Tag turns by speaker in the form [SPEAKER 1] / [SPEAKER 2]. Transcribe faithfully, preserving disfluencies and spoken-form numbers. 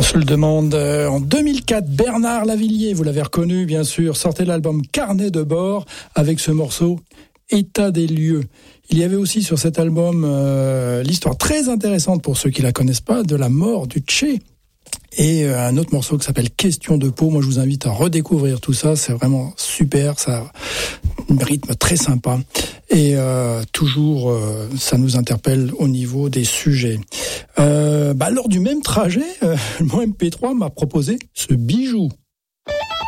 [SPEAKER 1] se le demande. En deux mille quatre, Bernard Lavilliers, vous l'avez reconnu bien sûr, sortait l'album Carnet de bord avec ce morceau État des lieux. Il y avait aussi sur cet album euh, l'histoire très intéressante pour ceux qui la connaissent pas de la mort du Tché. Et euh, un autre morceau qui s'appelle Question de peau. Moi, je vous invite à redécouvrir tout ça. C'est vraiment super. Ça a un rythme très sympa. Et euh, toujours, euh, ça nous interpelle au niveau des sujets. Euh, bah, lors du même trajet, euh, mon M P trois m'a proposé ce bijou.